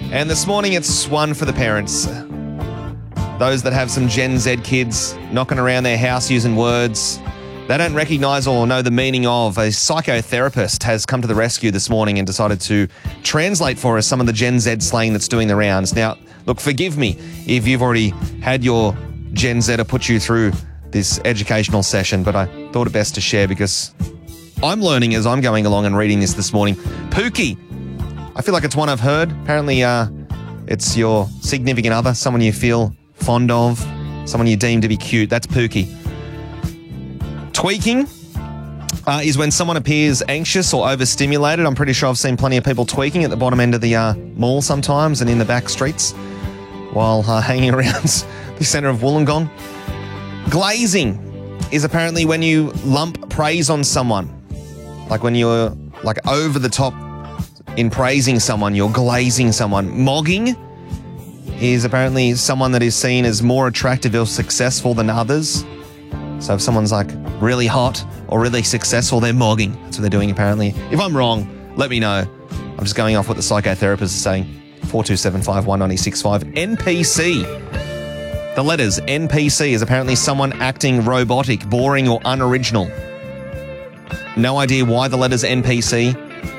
And this morning it's one for the parents. Those that have some Gen Z kids knocking around their house using words they don't recognise or know the meaning of. A psychotherapist has come to the rescue this morning and decided to translate for us some of the Gen Z slang that's doing the rounds. Now, look, forgive me if you've already had your Gen Zer put you through this educational session, but I thought it best to share because I'm learning as I'm going along and reading this morning. Pookie. I feel like it's one I've heard. Apparently, it's your significant other, someone you feel fond of, someone you deem to be cute. That's Pookie. Tweaking is when someone appears anxious or overstimulated. I'm pretty sure I've seen plenty of people tweaking at the bottom end of the mall sometimes and in the back streets while hanging around the centre of Wollongong. Glazing is apparently when you lump praise on someone. Like when you're like over the top in praising someone, you're glazing someone. Mogging is apparently someone that is seen as more attractive or successful than others. So if someone's like really hot or really successful, they're mogging. That's what they're doing apparently. If I'm wrong, let me know. I'm just going off what the psychotherapist is saying. 42751965. NPC. The letters NPC is apparently someone acting robotic, boring or unoriginal. No idea why the letters NPC.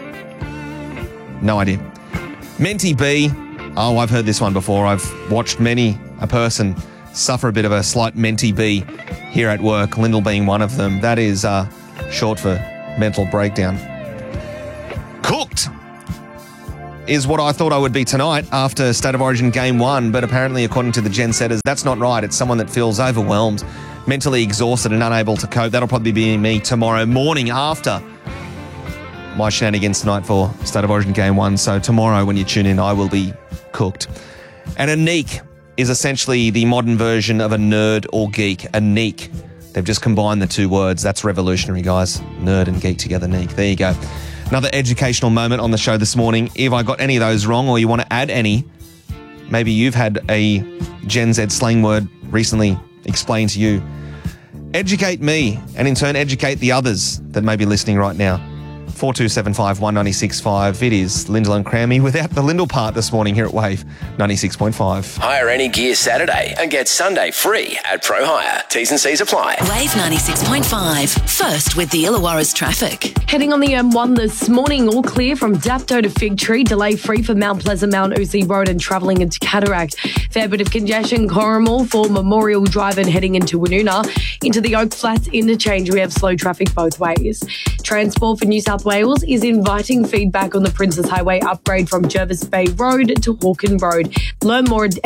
No idea. Menti B. Oh, I've heard this one before. I've watched many a person suffer a bit of a slight Menti B here at work, Lyndall being one of them. That is short for mental breakdown. Cooked is what I thought I would be tonight after State of Origin Game 1, but apparently according to the Gen Setters, that's not right. It's someone that feels overwhelmed, mentally exhausted and unable to cope. That'll probably be me tomorrow morning after my shenanigans tonight for State of Origin Game 1. So tomorrow when you tune in, I will be cooked. And a neek is essentially the modern version of a nerd or geek, a neek. They've just combined the two words. That's revolutionary, guys. Nerd and geek together, neek. There you go. Another educational moment on the show this morning. If I got any of those wrong or you want to add any, maybe you've had a Gen Z slang word recently explained to you. Educate me and in turn educate the others that may be listening right now. 42751965. It is Lyndall and Crammy without the Lyndall part this morning here at Wave 96.5. Hire any gear Saturday and get Sunday free at Pro Hire. T's and C's apply. Wave 96.5. First with the Illawarra's traffic. Heading on the M1 this morning, all clear from Dapto to Fig Tree. Delay free for Mount Pleasant, Mount Uzi Road and travelling into Cataract. Fair bit of congestion, Corrimal for Memorial Drive and heading into Woonona. Into the Oak Flats interchange, we have slow traffic both ways. Transport for New South Wales is inviting feedback on the Princes Highway upgrade from Jervis Bay Road to Hawken Road. Learn more at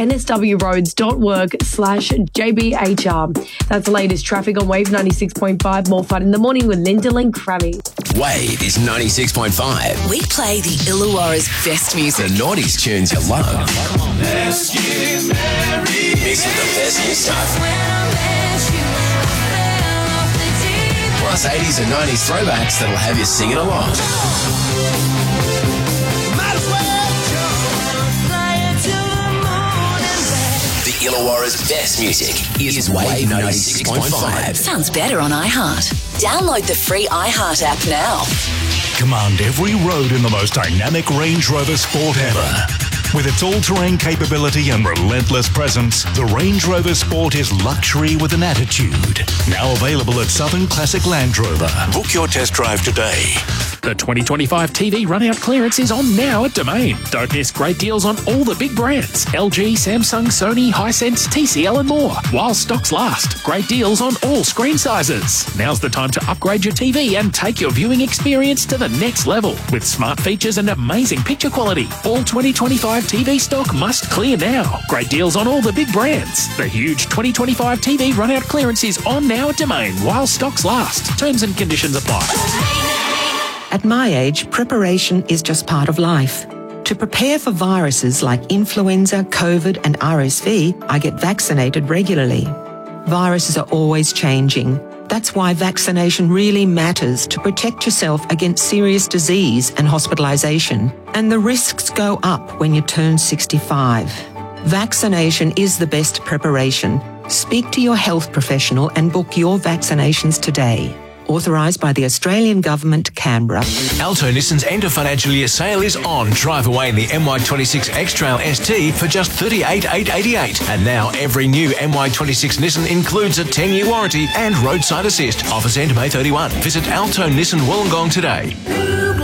nswroads.org/JBHR. That's the latest traffic on Wave 96.5. More fun in the morning with Lyndall and Crammy. Wave is 96.5. We play the Illawarra's best music. The noughties tunes you love. Let's get married. Mixed with the best new stuff. Plus 80s and 90s throwbacks that'll have you singing along. The Illawarra's best music is Wave 96.5. Sounds better on iHeart. Download the free iHeart app now. Command every road in the most dynamic Range Rover Sport ever. With its all-terrain capability and relentless presence, the Range Rover Sport is luxury with an attitude. Now available at Southern Classic Land Rover. Book your test drive today. The 2025 TV run-out clearance is on now at Domain. Don't miss great deals on all the big brands. LG, Samsung, Sony, Hisense, TCL and more. While stocks last, great deals on all screen sizes. Now's the time to upgrade your TV and take your viewing experience to the next level. With smart features and amazing picture quality. All 2025 TV stock must clear now. Great deals on all the big brands. The huge 2025 TV run-out clearance is on now at Domain while stocks last. Terms and conditions apply. At my age, preparation is just part of life. To prepare for viruses like influenza, COVID and RSV, I get vaccinated regularly. Viruses are always changing. That's why vaccination really matters to protect yourself against serious disease and hospitalisation. And the risks go up when you turn 65. Vaccination is the best preparation. Speak to your health professional and book your vaccinations today. Authorised by the Australian Government, Canberra. Alto Nissan's end of financial year sale is on. Drive away in the MY26 X-Trail ST for just $38,888. And now every new MY26 Nissan includes a 10-year warranty and roadside assist. Offers end May 31. Visit Alto Nissan Wollongong today.